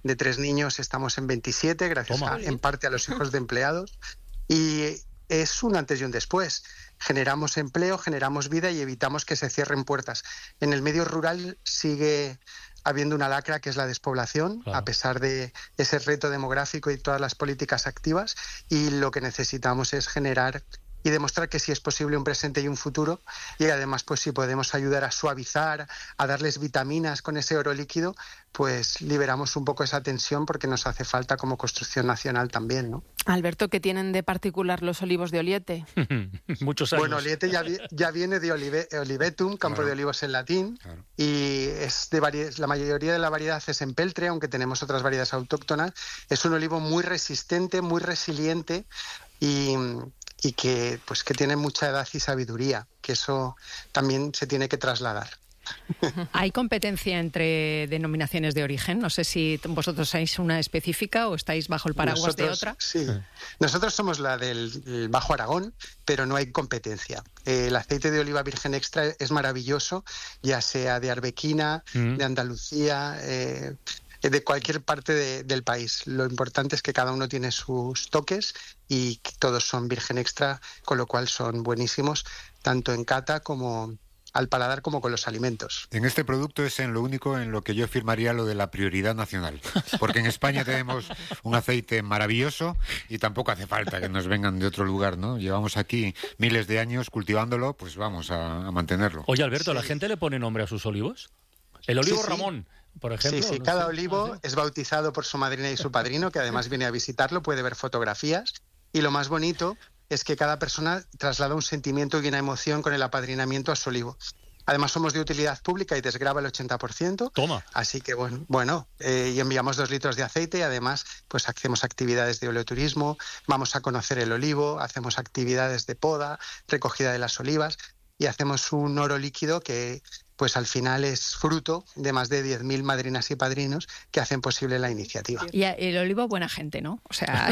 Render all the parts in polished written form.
de 3 niños estamos en 27, gracias en parte a los hijos de empleados. Y es un antes y un después. Generamos empleo, generamos vida y evitamos que se cierren puertas. En el medio rural sigue habiendo una lacra que es la despoblación, a pesar de ese reto demográfico y todas las políticas activas, y lo que necesitamos es generar y demostrar que sí es posible un presente y un futuro, y además pues si podemos ayudar a suavizar, a darles vitaminas con ese oro líquido, pues liberamos un poco esa tensión porque nos hace falta como construcción nacional también, ¿no? Alberto, ¿qué tienen de particular los olivos de Oliete? Muchos años. Bueno, Oliete ya viene de Olivetum, campo de olivos en latín, y es la mayoría de la variedad es en peltre, aunque tenemos otras variedades autóctonas. Es un olivo muy resistente, muy resiliente y que tiene mucha edad y sabiduría, que eso también se tiene que trasladar. ¿Hay competencia entre denominaciones de origen? No sé si vosotros sois una específica o estáis bajo el paraguas de otra. Sí, nosotros somos la del Bajo Aragón, pero no hay competencia. El aceite de oliva virgen extra es maravilloso, ya sea de Arbequina, de Andalucía, de cualquier parte del país. Lo importante es que cada uno tiene sus toques y que todos son virgen extra, con lo cual son buenísimos, tanto en cata como al paladar como con los alimentos. En este producto es en lo único en lo que yo firmaría lo de la prioridad nacional, porque en España tenemos un aceite maravilloso y tampoco hace falta que nos vengan de otro lugar, ¿no? Llevamos aquí miles de años cultivándolo, pues vamos a mantenerlo. Oye, Alberto, ¿la gente le pone nombre a sus olivos? El olivo Ramón, por ejemplo. Sí, cada olivo es bautizado por su madrina y su padrino, que además viene a visitarlo, puede ver fotografías, y lo más bonito es que cada persona traslada un sentimiento y una emoción con el apadrinamiento a su olivo. Además somos de utilidad pública y desgrava el 80%. Toma. Así que y enviamos 2 litros de aceite y además pues hacemos actividades de oleoturismo, vamos a conocer el olivo, hacemos actividades de poda, recogida de las olivas y hacemos un oro líquido que pues al final es fruto de más de 10.000 madrinas y padrinos que hacen posible la iniciativa. Y el olivo, buena gente, ¿no? O sea,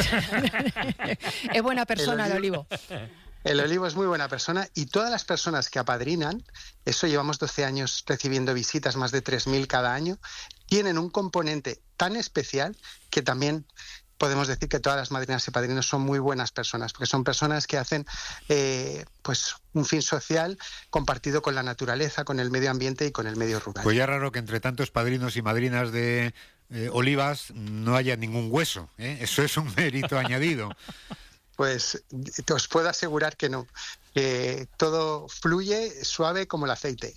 es buena persona el olivo. El olivo es muy buena persona y todas las personas que apadrinan, eso llevamos 12 años recibiendo visitas, más de 3.000 cada año, tienen un componente tan especial que también podemos decir que todas las madrinas y padrinos son muy buenas personas, porque son personas que hacen un fin social compartido con la naturaleza, con el medio ambiente y con el medio rural. Pues ya raro que entre tantos padrinos y madrinas de olivas no haya ningún hueso, ¿eh? Eso es un mérito añadido. Pues te os puedo asegurar que no, que todo fluye suave como el aceite.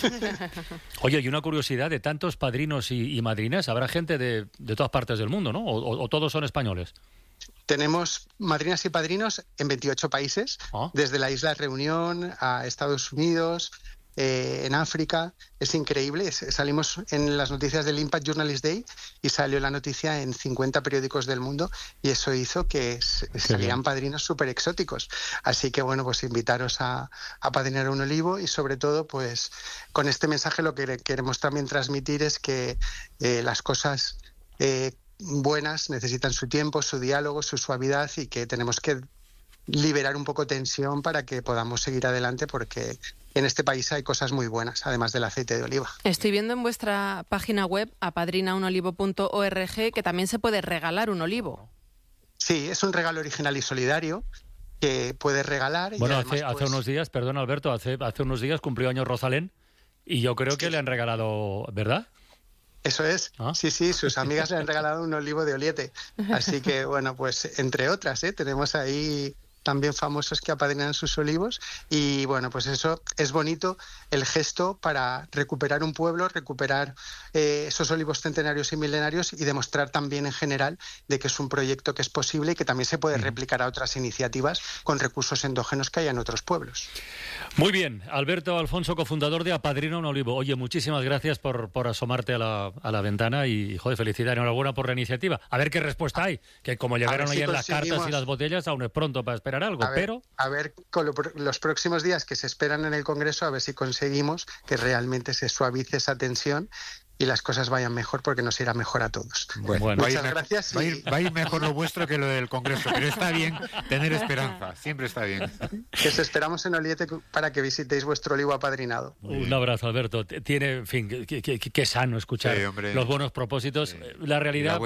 Oye, y una curiosidad, de tantos padrinos y madrinas, habrá gente de todas partes del mundo, ¿no? ¿O todos son españoles? Tenemos madrinas y padrinos en 28 países, desde la isla de Reunión a Estados Unidos, en África. Es increíble. Salimos en las noticias del Impact Journalist Day y salió la noticia en 50 periódicos del mundo y eso hizo que salieran padrinos súper exóticos. Así que pues invitaros a padrinar un olivo y sobre todo pues con este mensaje lo que queremos también transmitir es que las cosas buenas necesitan su tiempo, su diálogo, su suavidad y que tenemos que liberar un poco tensión para que podamos seguir adelante porque en este país hay cosas muy buenas, además del aceite de oliva. Estoy viendo en vuestra página web, apadrinaunolivo.org, que también se puede regalar un olivo. Sí, es un regalo original y solidario que puedes regalar. Bueno, y además, hace unos días, perdón Alberto, hace unos días cumplió años Rosalén y yo creo que le han regalado, ¿verdad? Eso es, sí, sus amigas le han regalado un olivo de Oliete. Así que, pues entre otras, tenemos ahí también famosos que apadrinan sus olivos y pues eso es bonito, el gesto para recuperar un pueblo, recuperar esos olivos centenarios y milenarios y demostrar también en general de que es un proyecto que es posible y que también se puede replicar a otras iniciativas con recursos endógenos que hay en otros pueblos. Muy bien, Alberto Alfonso, cofundador de Apadrina un Olivo. Oye, muchísimas gracias por asomarte a la ventana y, felicidad, enhorabuena por la iniciativa. A ver qué respuesta hay, que como llegaron ayer las cartas y las botellas, aún es pronto para esperar algo, A ver, con los próximos días que se esperan en el Congreso, a ver si conseguimos que realmente se suavice esa tensión y las cosas vayan mejor, porque nos irá mejor a todos. Bueno, muchas gracias. Va a ir mejor lo vuestro que lo del Congreso, pero está bien tener esperanza, siempre está bien. Que os esperamos en Oliete para que visitéis vuestro olivo apadrinado. Un abrazo, Alberto. Tiene, en fin, qué sano escuchar los buenos propósitos. La realidad...